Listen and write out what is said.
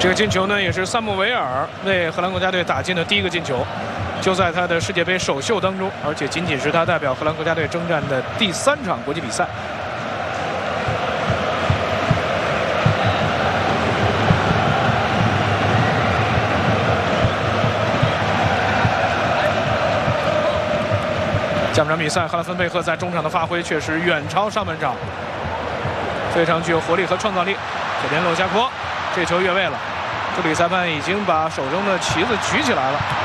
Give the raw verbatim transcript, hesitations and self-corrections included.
这个进球呢，也是萨姆维尔为荷兰国家队打进的第一个进球，就在他的世界杯首秀当中，而且仅仅是他代表荷兰国家队征战的第三场国际比赛。下半场比赛，赫拉芬贝赫在中场的发挥确实远超上半场，非常具有活力和创造力。这边洛加科，这球越位了。助理裁判已经把手中的旗子举起来了。